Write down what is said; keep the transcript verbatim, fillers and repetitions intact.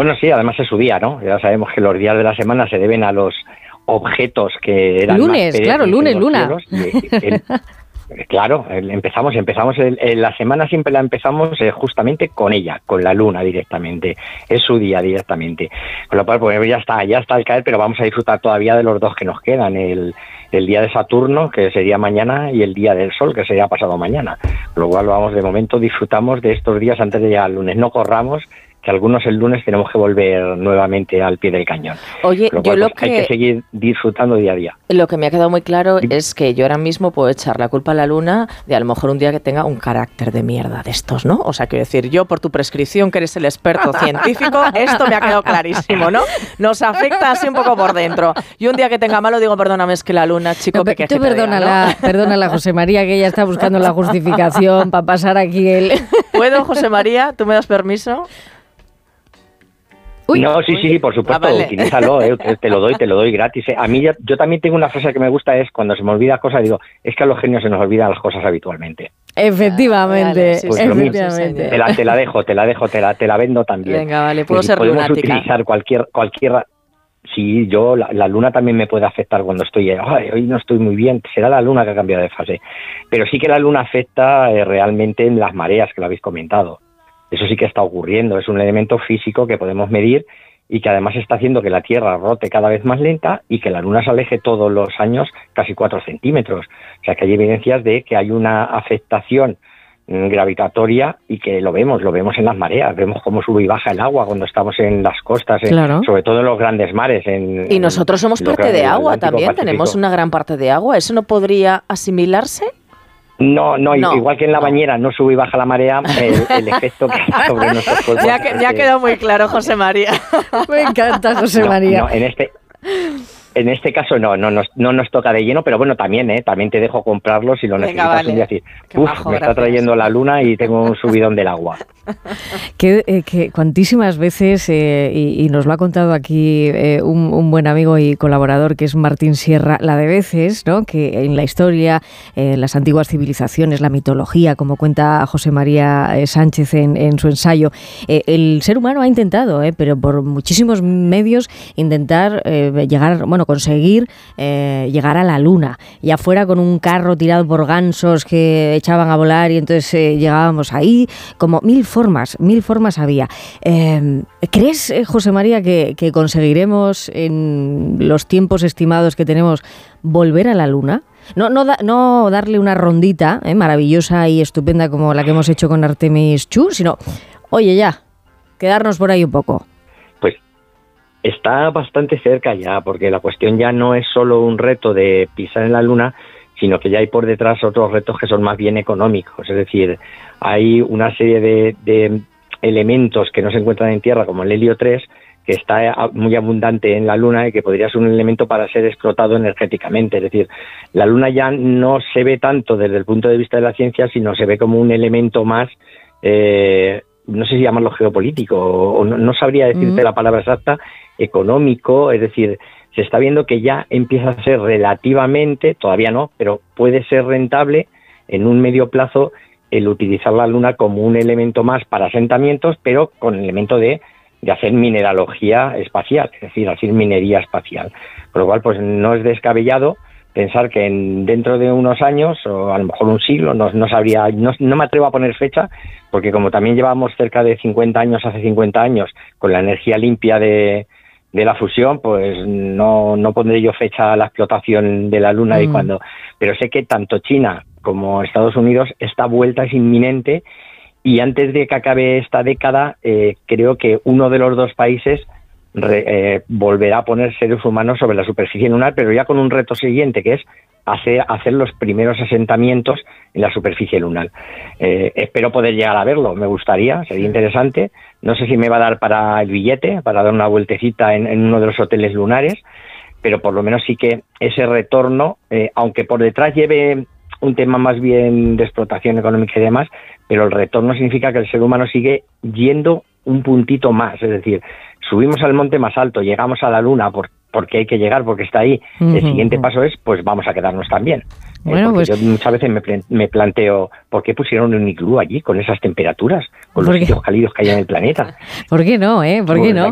Bueno, sí, además es su día, ¿no? Ya sabemos que los días de la semana se deben a los objetos que eran lunes, más claro, lunes, luna. Y, el, claro, el, empezamos, empezamos el, el, la semana siempre la empezamos eh, justamente con ella, con la luna directamente. Es su día directamente. Con lo cual, pues ya está, ya está al caer, pero vamos a disfrutar todavía de los dos que nos quedan. El, el día de Saturno, que sería mañana, y el día del Sol, que sería pasado mañana. Con lo cual, vamos, de momento disfrutamos de estos días antes de llegar al lunes. No corramos, que algunos el lunes tenemos que volver nuevamente al pie del cañón. Oye, lo cual, yo lo pues, que... hay que seguir disfrutando día a día. Lo que me ha quedado muy claro es que yo ahora mismo puedo echar la culpa a la luna de a lo mejor un día que tenga un carácter de mierda de estos, ¿no? O sea, quiero decir, yo por tu prescripción, que eres el experto científico, esto me ha quedado clarísimo, ¿no? Nos afecta así un poco por dentro. Y un día que tenga malo digo, perdóname, es que la luna, chico, no, que, que tú te perdónala, diga, ¿no? Perdónala, José María, que ella está buscando la justificación para pasar aquí el... ¿Puedo, José María? ¿Tú me das permiso? Uy, no, sí, uy. sí, por supuesto, ah, vale. Utilízalo, eh, te lo doy, te lo doy gratis. Eh. A mí, ya, yo también tengo una frase que me gusta, es cuando se me olvida cosas, digo, es que a los genios se nos olvidan las cosas habitualmente. Efectivamente, pues efectivamente. Te la, te la dejo, te la dejo, te la, te la vendo también. Venga, vale, puedo es ser podemos lunática. Podemos utilizar cualquier, cualquier... Sí, yo, la, la luna también me puede afectar cuando estoy, ay, hoy no estoy muy bien, será la luna que ha cambiado de fase. Pero sí que la luna afecta eh, realmente en las mareas, que lo habéis comentado. Eso sí que está ocurriendo, es un elemento físico que podemos medir y que además está haciendo que la Tierra rote cada vez más lenta y que la Luna se aleje todos los años casi cuatro centímetros. O sea que hay evidencias de que hay una afectación gravitatoria y que lo vemos, lo vemos en las mareas, vemos cómo sube y baja el agua cuando estamos en las costas, claro. en, sobre todo en los grandes mares. En, y nosotros somos en parte de agua también, Pacífico. Tenemos una gran parte de agua, ¿eso no podría asimilarse? No, no, no, igual que en la no. bañera no sube y baja la marea, el, el efecto que hay sobre nuestros cuerpos. Ya, que, ya ha quedado muy claro, José María. Me encanta, José no, María. No, en este... En este caso no, no nos, no nos toca de lleno, pero bueno, también, ¿eh? También te dejo comprarlo si lo Venga, necesitas vale. un día así. Uf, bajo, me gracias. Está trayendo la luna y tengo un subidón del agua. Que, eh, que cuantísimas veces, eh, y, y nos lo ha contado aquí eh, un, un buen amigo y colaborador que es Martín Sierra, la de veces, ¿no? Que en la historia, eh, las antiguas civilizaciones, la mitología, como cuenta José María eh, Sánchez en, en su ensayo, eh, el ser humano ha intentado, eh, pero por muchísimos medios, intentar eh, llegar, bueno, conseguir eh, llegar a la luna, ya fuera con un carro tirado por gansos que echaban a volar y entonces eh, llegábamos ahí, como mil formas, mil formas había. Eh, ¿Crees, eh, José María, que, que conseguiremos en los tiempos estimados que tenemos volver a la luna? No, no, da, no darle una rondita eh, maravillosa y estupenda como la que hemos hecho con Artemis Chu, sino, oye ya, quedarnos por ahí un poco. Está bastante cerca ya, porque la cuestión ya no es solo un reto de pisar en la luna, sino que ya hay por detrás otros retos que son más bien económicos. Es decir, hay una serie de, de elementos que no se encuentran en Tierra, como el helio tres, que está muy abundante en la Luna y que podría ser un elemento para ser explotado energéticamente. Es decir, la Luna ya no se ve tanto desde el punto de vista de la ciencia, sino se ve como un elemento más... Eh, no sé si llamarlo geopolítico, o no, no sabría decirte mm. la palabra exacta, económico, es decir, se está viendo que ya empieza a ser relativamente, todavía no, pero puede ser rentable en un medio plazo el utilizar la Luna como un elemento más para asentamientos, pero con el elemento de, de hacer mineralogía espacial, es decir, hacer minería espacial. Por lo cual, pues no es descabellado pensar que en, dentro de unos años, o a lo mejor un siglo, no, no sabría, no, no me atrevo a poner fecha, porque como también llevamos cerca de cincuenta años, hace cincuenta años, con la energía limpia de, de la fusión, pues no, no pondré yo fecha a la explotación de la Luna mm. y cuándo. Pero sé que tanto China como Estados Unidos, esta vuelta es inminente, y antes de que acabe esta década, eh, creo que uno de los dos países Re, eh, volverá a poner seres humanos sobre la superficie lunar, pero ya con un reto siguiente, que es hacer, hacer los primeros asentamientos en la superficie lunar. Eh, espero poder llegar a verlo, me gustaría, sería interesante. No sé si me va a dar para el billete, para dar una vueltecita en, en uno de los hoteles lunares, pero por lo menos sí que ese retorno, eh, aunque por detrás lleve un tema más bien de explotación económica y demás, pero el retorno significa que el ser humano sigue yendo un puntito más, es decir, subimos al monte más alto, llegamos a la Luna por, porque hay que llegar, porque está ahí. Uh-huh. El siguiente paso es, pues vamos a quedarnos también. Bueno, eh, pues yo muchas veces me, me planteo, ¿por qué pusieron un iglú allí con esas temperaturas, con los sitios cálidos que hay en el planeta? ¿Por qué no, eh? ¿Por qué no?